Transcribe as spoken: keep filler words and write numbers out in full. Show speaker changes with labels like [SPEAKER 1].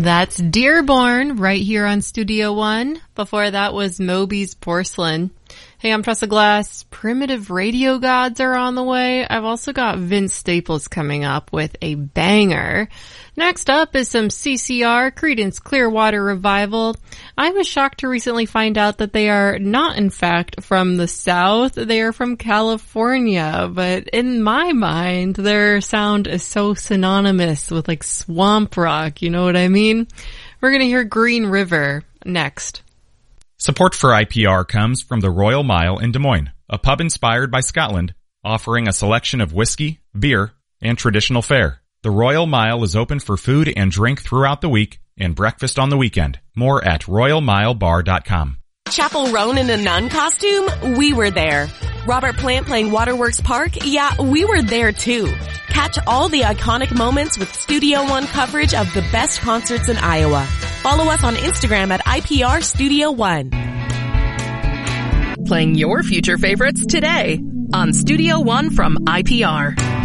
[SPEAKER 1] That's Dearborn right here on Studio One. Before that was Moby's Porcelain. Hey, I'm Tressa Glass. Primitive Radio Gods are on the way. I've also got Vince Staples coming up with a banger. Next up is some C C R, Creedence Clearwater Revival. I was shocked to recently find out that they are not, in fact, from the South. They are from California, but in my mind, their sound is so synonymous with like swamp rock, you know what I mean? We're gonna hear Green River next.
[SPEAKER 2] Support for I P R comes from the Royal Mile in Des Moines, a pub inspired by Scotland, offering a selection of whiskey, beer, and traditional fare. The Royal Mile is open for food and drink throughout the week and breakfast on the weekend. More at royal mile bar dot com.
[SPEAKER 3] Chappell Roan in a nun costume? We were there. Robert Plant playing Waterworks Park? Yeah, we were there too. Catch all the iconic moments with Studio One coverage of the best concerts in Iowa. Follow us on Instagram at I P R Studio One.
[SPEAKER 4] Playing your future favorites today on Studio One from I P R.